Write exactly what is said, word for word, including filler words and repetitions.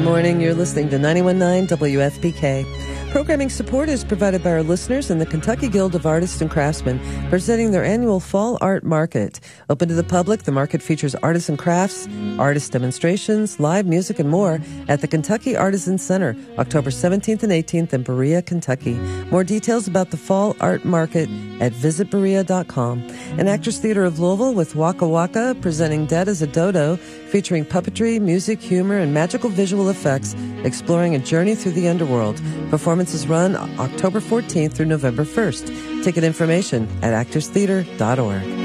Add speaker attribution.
Speaker 1: morning. You're listening to ninety-one point nine W F P K. Programming support is provided by our listeners and the Kentucky Guild of Artists and Craftsmen, presenting their annual Fall Art Market. Open to the public, the market features artists and crafts, artist demonstrations, live music, and more at the Kentucky Artisan Center, October seventeenth and eighteenth in Berea, Kentucky. More details about the Fall Art Market at visit berea dot com. And Actors Theater of Louisville with Waka Waka presenting Dead as a Dodo, featuring puppetry, music, humor, and magical visual effects, exploring a journey through the underworld. Performances run October fourteenth through November first. Ticket information at actors theater dot org.